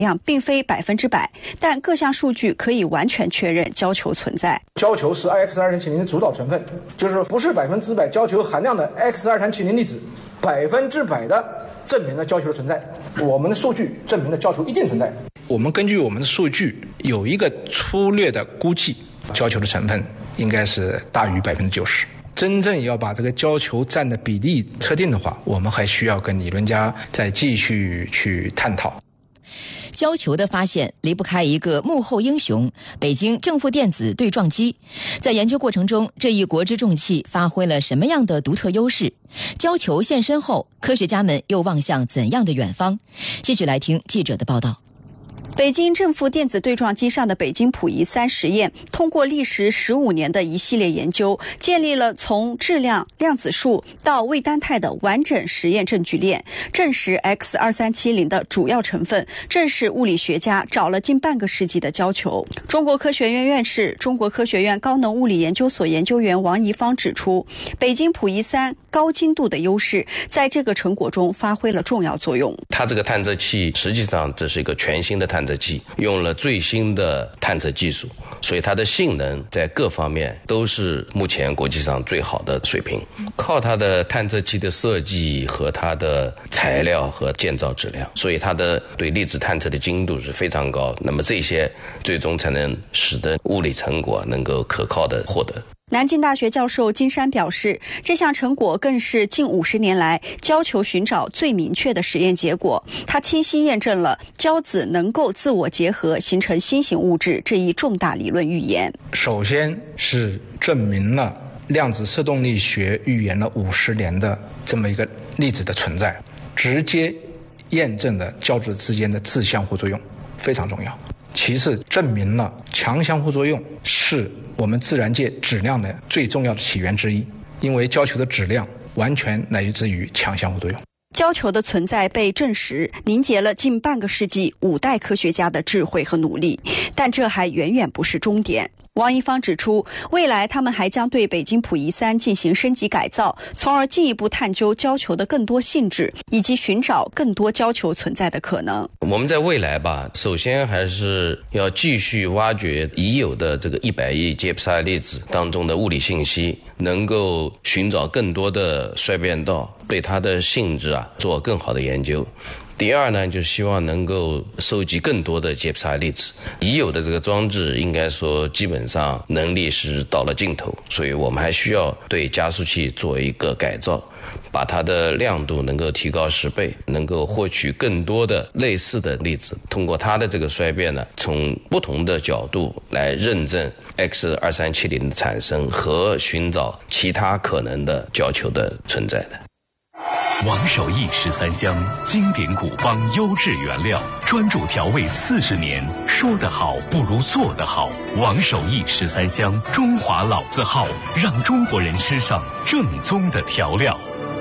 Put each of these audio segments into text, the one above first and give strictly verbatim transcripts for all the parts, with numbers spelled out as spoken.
样并非百分之百，但各项数据可以完全确认焦球存在。 焦球是 X 二三七零的主导成分，就是不是百分之百焦球含量的 X 二三七零粒子，百分之百的证明了焦球的存在。我们的数据证明了焦球一定存在。 我们根据我们的数据有一个粗略的估计，焦球的成分应该是大于百分之九十。真正要把这个焦球占的比例测定的话，我们还需要跟理论家再继续去探讨。 焦球的发现离不开一个幕后英雄——北京正负电子对撞机。在研究过程中，这一国之重器发挥了什么样的独特优势？焦球现身后，科学家们又望向怎样的远方？继续来听记者的报道。 北京正负电子对撞机上的北京溥仪三实验，通过历时十五年的一系列研究，建立了从质量、量子数到魏单肽的完整实验证据链，证实 X 二三七零的主要成分，正是物理学家找了近半个世纪的焦球。中国科学院院士、中国科学院高能物理研究所研究员王贻芳指出，北京溥仪三高精度的优势在这个成果中发挥了重要作用。 它这个探测器实际上这是一个全新的探测器，用了最新的探测技术，所以它的性能在各方面都是目前国际上最好的水平。靠它的探测器的设计和它的材料和建造质量，所以它的对粒子探测的精度是非常高。那么这些最终才能使得物理成果能够可靠的获得。 南京大学教授金山表示，这项成果更是近五十年来焦球寻找最明确的实验结果。它清晰验证了焦子能够自我结合形成新型物质这一重大理论预言。 首先是证明了量子色动力学预言了五十年的这么一个粒子的存在，直接验证了焦子之间的自相互作用，非常重要。其次，证明了强相互作用是我们自然界质量的最重要的起源之一，因为焦球的质量完全来自于强相互作用。 焦球的存在被证实，凝结了近半个世纪五代科学家的智慧和努力，但这还远远不是终点。王贻芳指出，未来他们还将对北京溥仪三进行升级改造，从而进一步探究焦球的更多性质，以及寻找更多焦球存在的可能。 我们在未来吧，首先还是要继续挖掘已有的这个一百亿杰普萨粒子当中的物理信息，能够寻找更多的衰变道，对它的性质啊做更好的研究。第二呢，就希望能够收集更多的杰普萨粒子。已有的这个装置应该说基本上能力是到了尽头，所以我们还需要对加速器做一个改造，把它的亮度能够提高十倍，能够获取更多的类似的粒子，通过它的这个衰变呢，从不同的角度来认证 X 二三七零的产生和寻找其他可能的焦球的存在的。 王守义十三香，经典古方优质原料，专注调味四十年，说得好不如做得好。王守义十三香，中华老字号，让中国人吃上正宗的调料。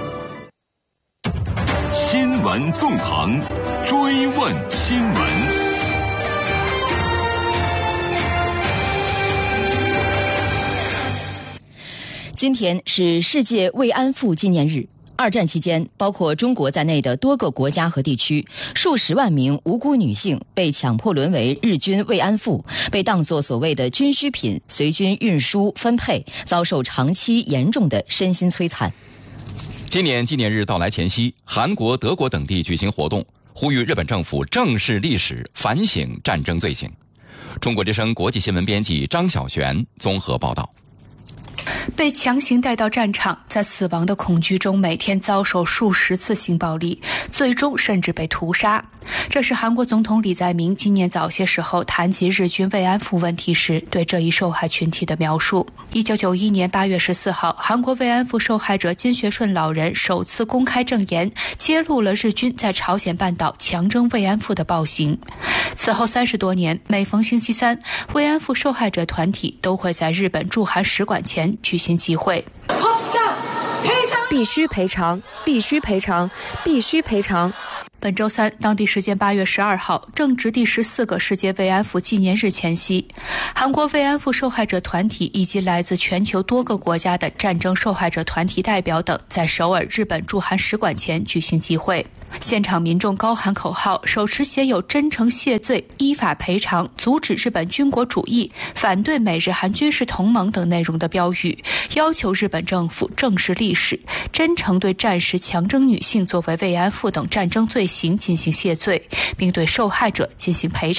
新闻纵横，追问新闻。 今天是世界慰安妇纪念日。二战期间，包括中国在内的多个国家和地区，数十万名无辜女性被强迫沦为日军慰安妇，被当作所谓的军需品随军运输分配，遭受长期严重的身心摧残。 今年纪念日到来前夕，韩国、德国等地举行活动，呼吁日本政府正视历史，反省战争罪行。中国之声国际新闻编辑张小璇综合报道。 被强行带到战场，在死亡的恐惧中每天遭受数十次性暴力，最终甚至被屠杀。这是韩国总统李在明今年早些时候谈及日军慰安妇问题时对这一受害群体的描述。一九九一年八月十四号，韩国慰安妇受害者金学顺老人首次公开证言，揭露了日军在朝鲜半岛强征慰安妇的暴行。此后三十多年，每逢星期三，慰安妇受害者团体都会在日本驻韩使馆前举行集会。 必须赔偿，必须赔偿，必须赔偿。 本周三，当地时间八月十二号，正值第十四个世界慰安妇纪念日前夕，韩国慰安妇受害者团体以及来自全球多个国家的战争受害者团体代表等，在首尔日本驻韩使馆前举行集会。现场民众高喊口号，手持写有真诚谢罪、依法赔偿、阻止日本军国主义、反对美日韩军事同盟等内容的标语，要求日本政府正视历史，真诚对战时强征女性作为慰安妇等战争罪行进行谢罪，并对受害者进行赔偿。